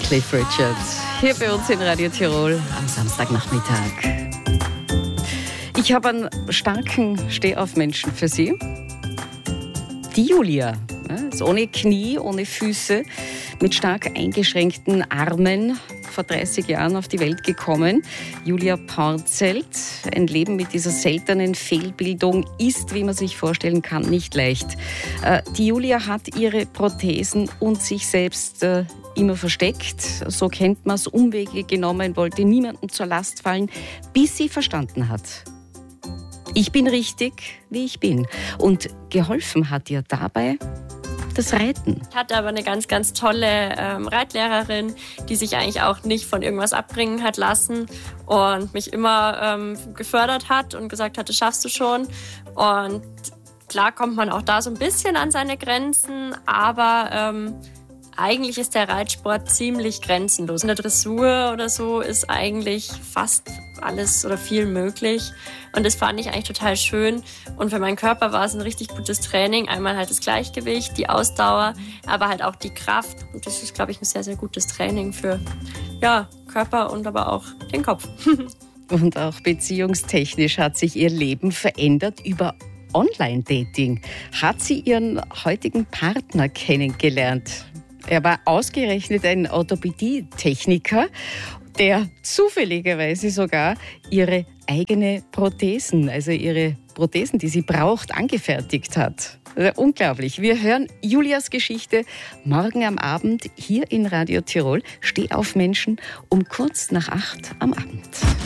Cliff Richard, hier bei uns in Radio Tirol am Samstagnachmittag. Ich habe einen starken Stehaufmenschen für Sie. Die Julia, ist ohne Knie, ohne Füße, mit stark eingeschränkten Armen vor 30 Jahren auf die Welt gekommen. Julia Porzelt. Ein Leben mit dieser seltenen Fehlbildung ist, wie man sich vorstellen kann, nicht leicht. Die Julia hat ihre Prothesen und sich selbst immer versteckt. So kennt man es, Umwege genommen, wollte niemandem zur Last fallen, bis sie verstanden hat: Ich bin richtig, wie ich bin. Und geholfen hat ihr dabei das Reiten. Ich hatte aber eine ganz, ganz tolle Reitlehrerin, die sich eigentlich auch nicht von irgendwas abbringen hat lassen und mich immer gefördert hat und gesagt hat, das schaffst du schon. Und klar kommt man auch da so ein bisschen an seine Grenzen, aber eigentlich ist der Reitsport ziemlich grenzenlos. In der Dressur oder so ist eigentlich fast alles oder viel möglich. Und das fand ich eigentlich total schön. Und für meinen Körper war es ein richtig gutes Training. Einmal halt das Gleichgewicht, die Ausdauer, aber halt auch die Kraft. Und das ist, glaube ich, ein sehr, sehr gutes Training für Körper und aber auch den Kopf. Und auch beziehungstechnisch hat sich ihr Leben verändert über Online-Dating. Hat sie ihren heutigen Partner kennengelernt? Er war ausgerechnet ein Orthopädie-Techniker, der zufälligerweise sogar ihre eigene Prothesen, also ihre Prothesen, die sie braucht, angefertigt hat. Unglaublich. Wir hören Julias Geschichte morgen am Abend hier in Radio Tirol. Stehaufmenschen um kurz nach 8 am Abend.